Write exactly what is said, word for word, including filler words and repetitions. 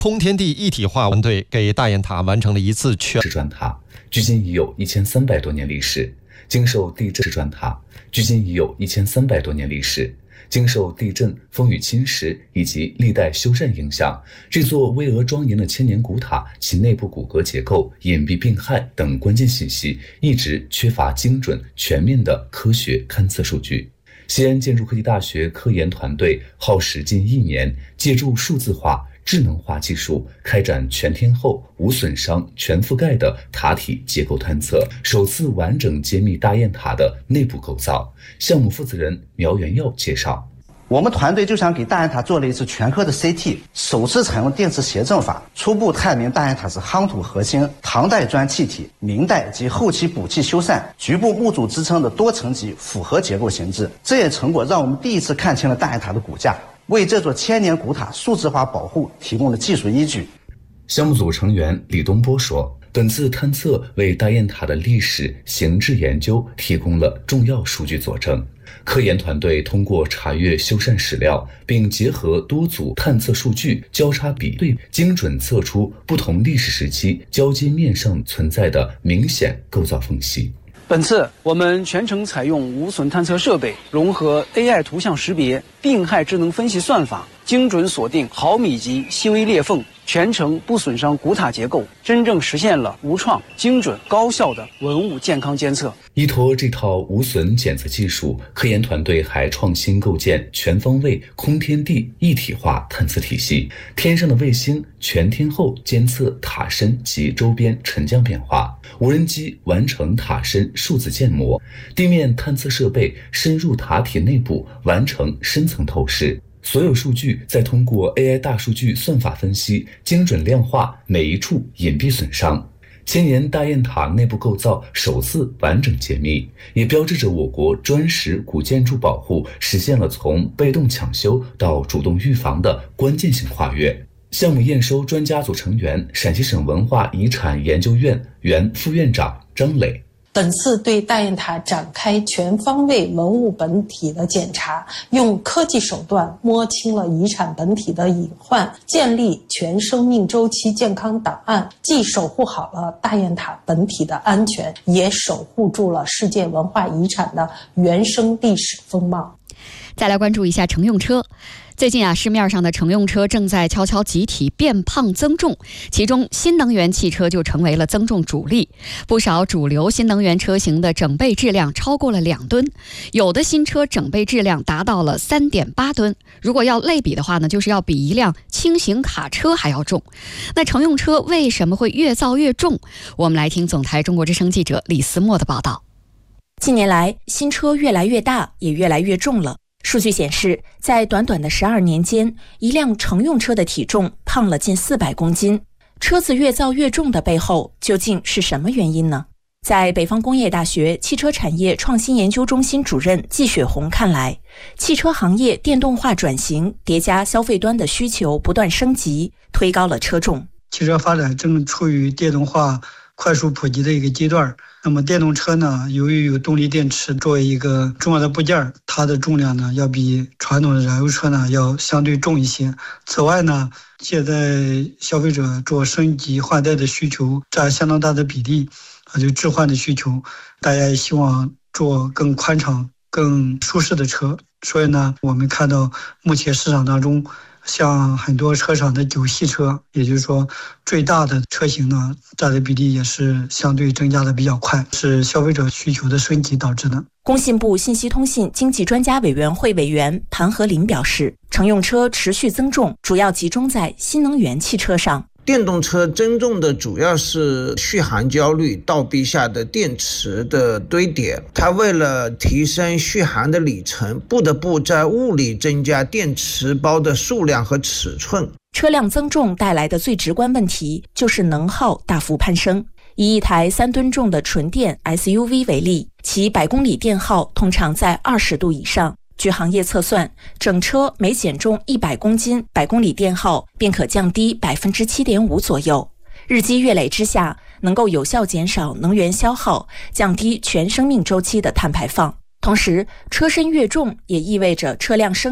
空天地一体化团队给大雁塔完成了一次全砖塔，距今已有一千三百多年历史。经受地震砖塔，距今已有一千三百多年历史。经受地震、风雨侵蚀以及历代修缮影响，这座巍峨庄严的千年古塔，其内部骨骼结构、隐蔽病害等关键信息一直缺乏精准、全面的科学勘测数据。西安建筑科技大学科研团队耗时近一年，借助数字化、智能化技术，开展全天候、无损伤、全覆盖的塔体结构探测，首次完整揭秘大雁塔的内部构造。项目负责人苗元耀介绍， 我们团队就想给大雁塔做了一次全科的 C T， 首次采用电磁谐振法，初步探明大雁塔是夯土核心、唐代砖砌体、明代及后期补砌修缮、局部木组支撑的多层级复合结构形制。这些成果让我们第一次看清了大雁塔的骨架，为这座千年古塔数字化保护提供了技术依据。 项目组成员李东波说，本次探测为大雁塔的历史形制研究提供了重要数据佐证。科研团队通过查阅修缮史料，并结合多组探测数据交叉比对，精准测出不同历史时期交接面上存在的明显构造缝隙。 本次我们全程采用无损探测设备，融合 A I 图像识别、病害智能分析算法，精准锁定毫米级细微裂缝，全程不损伤古塔结构，真正实现了无创、精准、高效的文物健康监测。 依托这套无损检测技术，科研团队还创新构建全方位空天地一体化探测体系，天上的卫星全天候监测塔身及周边沉降变化，无人机完成塔身数字建模，地面探测设备深入塔体内部完成深层透视。所有数据再通过 A I 大数据算法分析，精准量化每一处隐蔽损伤。千年大雁塔内部构造首次完整揭秘，也标志着我国砖石古建筑保护实现了从被动抢修到主动预防的关键性跨越。项目验收专家组成员陕西省文化遗产研究院原副院长张磊， 本次对大雁塔展开全方位文物本体的检查，用科技手段摸清了遗产本体的隐患，建立全生命周期健康档案，既守护好了大雁塔本体的安全，也守护住了世界文化遗产的原生历史风貌。 再来关注一下乘用车。最近啊，市面上的乘用车正在悄悄集体变胖增重，其中新能源汽车就成为了增重主力。不少主流新能源车型的整备质量超过了两吨，有的新车整备质量达到了三点八吨。如果要类比的话呢，就是要比一辆轻型卡车还要重。那乘用车为什么会越造越重？我们来听总台中国之声记者李思墨的报道。 近年来，新车越来越大，也越来越重了。数据显示，在短短的十二年间，一辆乘用车的体重胖了近四百公斤。车子越造越重的背后，究竟是什么原因呢？在北方工业大学汽车产业创新研究中心主任季雪红看来，汽车行业电动化转型叠加消费端的需求不断升级，推高了车重。 汽车发展正处于电动化快速普及的一个阶段。那么电动车呢，由于有动力电池作为一个重要的部件，它的重量呢要比传统的燃油车呢要相对重一些。此外呢，现在消费者做升级换代的需求占相当大的比例，啊，就置换的需求，大家也希望做更宽敞、更舒适的车。所以呢，我们看到目前市场当中，像很多车厂的九系车，也就是说最大的车型呢，占的比例也是相对增加的比较快，是消费者需求的升级导致的。 工信部信息通信经济专家委员会委员盘和林表示，乘用车持续增重主要集中在新能源汽车上。 电动车增重的主要是续航焦虑，倒逼下的电池的堆叠。它为了提升续航的里程，不得不在物理增加电池包的数量和尺寸。 车辆增重带来的最直观问题就是能耗大幅攀升。以一台三吨重的纯电 S U V 为例，其百公里电耗通常在二十度以上。据行业测算，整车每减重一百公斤，百公里电耗便可降低 百分之七点五 左右。日积月累之下，能够有效减少能源消耗，降低全生命周期的碳排放。同时，车身越重也意味着车辆生